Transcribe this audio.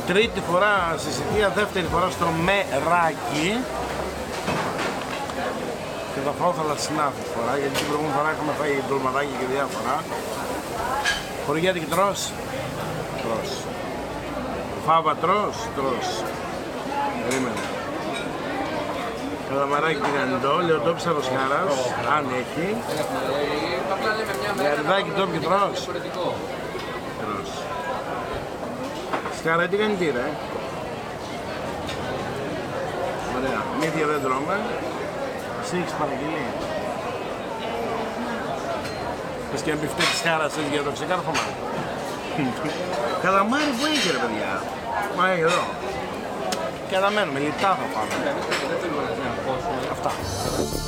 Τρίτη φορά στη Σιτία, δεύτερη φορά στο Μεράκι. Και θα φάω θαλασσινά αυτή τη φορά, γιατί την προηγούμενη φορά είχαμε φάει ντολματάκι και διάφορα. Χορηγιάτικη τρως? Τρως. Φάβα τρως? Τρως. Περίμενε. Καλαμαράκι τηγανιτό, λεοντόψαρος χάρας, αν έχει. Γαριδάκι τόπι τρως? Τρως. Σκάρα τηγανιτή ρε. Ωραία, μύθια δεν τρώμε. Εσύ έχεις παραγγείλει. Θες και ένα μπιφτέκι της χάρας για το ξεκάρφωμα. Καλαμάρι που είχε ρε παιδιά. Μα έχει εδώ. Και αναμένουμε, λιτά θα πάμε. Αυτά.